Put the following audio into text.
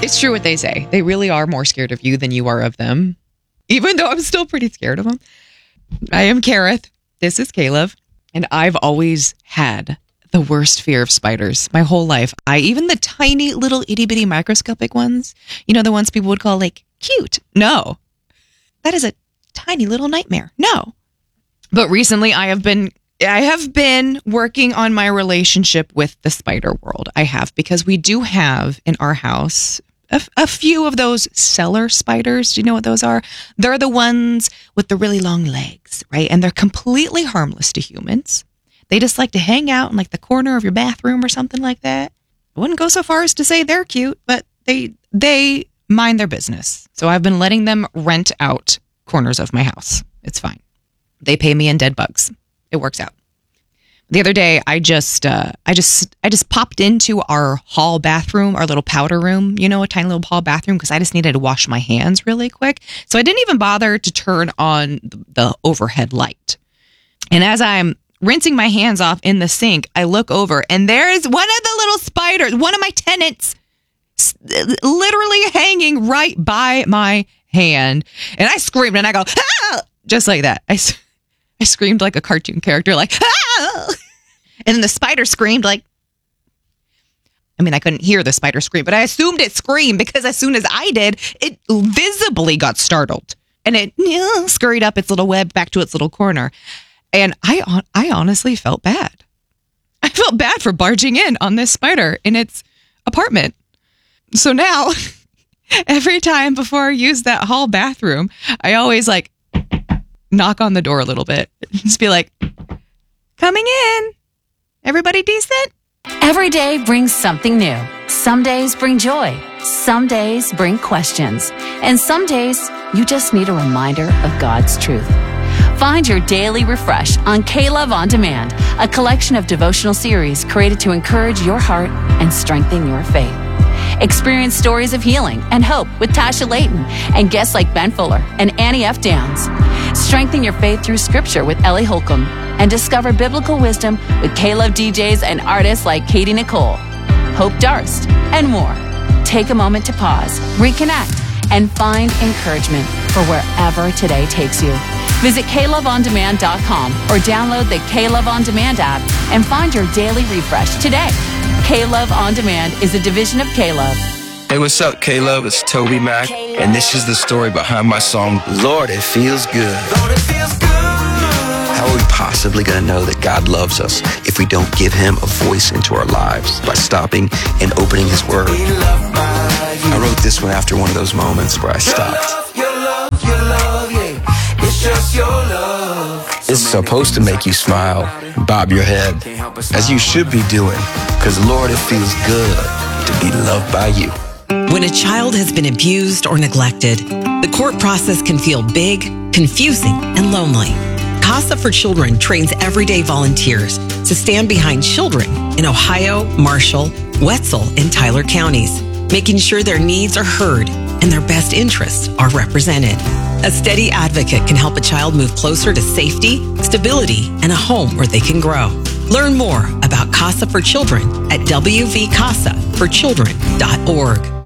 It's true what they say. They really are more scared of you than you are of them. Even though I'm still pretty scared of them. I am Kareth. This is Caleb. And I've always had the worst fear of spiders my whole life. Even the tiny little itty bitty microscopic ones, the ones people would call like cute. No, that is a tiny little nightmare. No. But recently I have been working on my relationship with the spider world. I have, because we do have in our house a few of those cellar spiders. Do you know what those are? They're the ones with the really long legs, right? And they're completely harmless to humans. They just like to hang out in like the corner of your bathroom or something like that. I wouldn't go so far as to say they're cute, but they mind their business. So I've been letting them rent out corners of my house. It's fine. They pay me in dead bugs. It works out. The other day, I just popped into our hall bathroom, our little powder room, a tiny little hall bathroom, because I just needed to wash my hands really quick. So I didn't even bother to turn on the overhead light. And as I'm rinsing my hands off in the sink, I look over and there's one of the little spiders, one of my tenants, literally hanging right by my hand. And I screamed and I go, ah! Just like that. I screamed like a cartoon character, like, ah! And then the spider screamed like, I couldn't hear the spider scream, but I assumed it screamed because as soon as I did, it visibly got startled. And it scurried up its little web back to its little corner. And I honestly felt bad. I felt bad for barging in on this spider in its apartment. So now, every time before I use that hall bathroom, I always like knock on the door a little bit. Just be like, coming in. Everybody decent? Every day brings something new. Some days bring joy. Some days bring questions. And some days you just need a reminder of God's truth. Find your daily refresh on K-Love On Demand, a collection of devotional series created to encourage your heart and strengthen your faith. Experience stories of healing and hope with Tasha Layton and guests like Ben Fuller and Annie F. Downs. Strengthen your faith through scripture with Ellie Holcomb and discover biblical wisdom with K-Love DJs and artists like Katie Nicole, Hope Darst, and more. Take a moment to pause, reconnect, and find encouragement for wherever today takes you. Visit KLoveOnDemand.com or download the K-Love On Demand app and find your daily refresh today. K-Love On Demand is a division of K-Love. Hey, what's up, K-Love? It's Toby Mac, and this is the story behind my song, Lord, It Feels Good. Lord, it feels good. How are we possibly going to know that God loves us if we don't give Him a voice into our lives by stopping and opening His Word? I wrote this one after one of those moments where I stopped. Your love, yeah. It's just your love. It's supposed to make you smile, bob your head, as you should be doing, because Lord, it feels good to be loved by you. When a child has been abused or neglected, the court process can feel big, confusing, and lonely. CASA for Children trains everyday volunteers to stand behind children in Ohio, Marshall, Wetzel, and Tyler counties, making sure their needs are heard and their best interests are represented. A steady advocate can help a child move closer to safety, stability, and a home where they can grow. Learn more about CASA for Children at wvcasaforchildren.org.